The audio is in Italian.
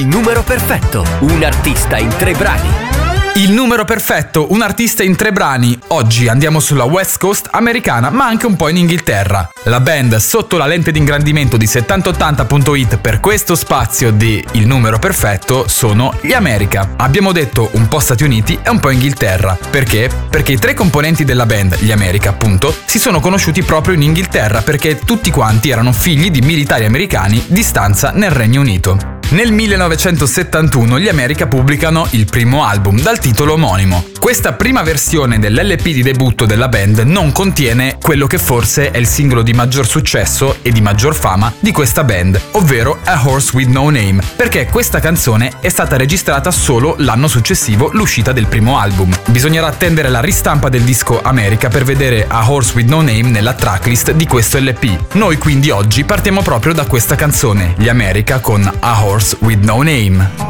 Il numero perfetto, un artista in 3 brani. Il numero perfetto, un artista in 3 brani. Oggi andiamo sulla West Coast americana, ma anche un po' in Inghilterra. La band sotto la lente di ingrandimento di 7080.it per questo spazio di Il numero perfetto sono gli America. Abbiamo detto un po' Stati Uniti e un po' Inghilterra. Perché? Perché i 3 componenti della band, gli America appunto, si sono conosciuti proprio in Inghilterra perché tutti quanti erano figli di militari americani di stanza nel Regno Unito. Nel 1971 gli America pubblicano il primo album dal titolo omonimo. Questa prima versione dell'LP di debutto della band non contiene quello che forse è il singolo di maggior successo e di maggior fama di questa band, ovvero A Horse With No Name, perché questa canzone è stata registrata solo l'anno successivo l'uscita del primo album. Bisognerà attendere la ristampa del disco America per vedere A Horse With No Name nella tracklist di questo LP. Noi quindi oggi partiamo proprio da questa canzone, gli America con A Horse With No Name.